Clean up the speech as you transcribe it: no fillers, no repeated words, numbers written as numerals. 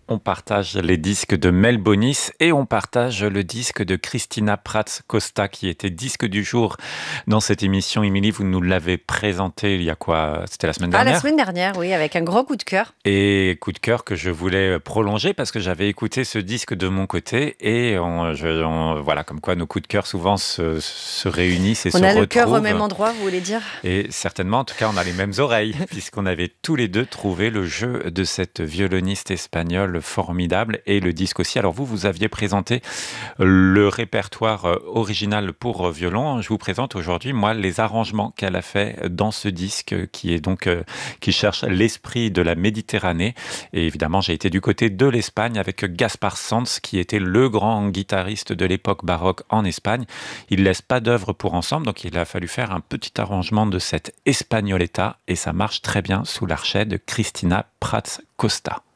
On partage les disques de Mel Bonis et on partage le disque de Cristina Prats Costa qui était disque du jour dans cette émission. Émilie, vous nous l'avez présenté il y a quoi? C'était la semaine Ah, la dernière? semaine dernière, oui, avec un grand coup de cœur. Et coup de cœur que je voulais prolonger parce que j'avais écouté ce disque de mon côté et voilà, comme quoi nos coups de cœur souvent se réunissent et On se a le cœur au retrouvent. même endroit, vous voulez dire? Et certainement, en tout cas, on a les mêmes oreilles, puisqu'on avait tous les deux trouvé le jeu de cette violoniste espagnole formidable et le disque aussi. Alors vous aviez présenté le répertoire original pour violon. Je vous présente aujourd'hui, moi, les arrangements qu'elle a fait dans ce disque qui est donc, qui cherche l'esprit de la Méditerranée. Et évidemment, j'ai été du côté de l'Espagne avec Gaspar Sanz, qui était le grand guitariste de l'époque baroque en Espagne. Il laisse pas d'œuvre pour ensemble, donc il a fallu faire un petit arrangement de cette Espagnoletta et ça marche très bien sous l'archet de Cristina Prats Costa.